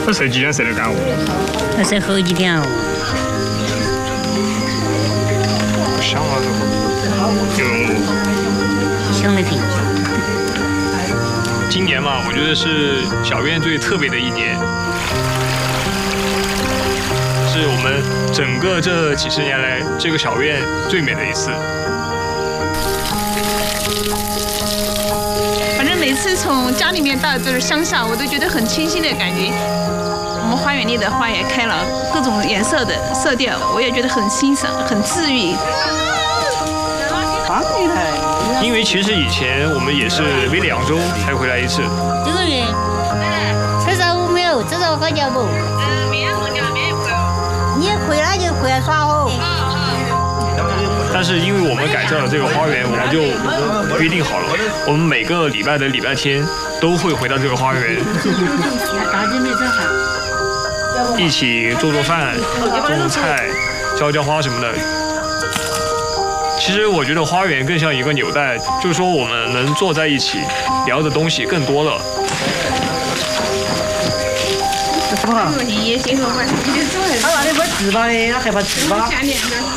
我睡几天睡得干我？ 我睡好几天哦。 香啊， 香得很。 今年嘛，我觉得是小院最特别的一年，是我们整个这几十年来这个小院最美的一次。 反正每次从家里面到这乡下，我都觉得很清新的感觉。我们花园里的花也开了各种颜色的色调，我也觉得很欣赏，很治愈。 因为其实以前我们也是每2周才回来一次。 这个月，615没有，这周回家不？ 明天回家，明天回。 你回来就回来耍哦。 但是因为我们改造了这个花园，我们就约定好了，我们每个礼拜的礼拜天都会回到这个花园，一起做饭、种菜、浇花什么的。其实我觉得花园更像一个纽带，就是说我们能坐在一起聊的东西更多了。 你也接受吧，你就做。 他那里不是糍粑的，他害怕糍粑。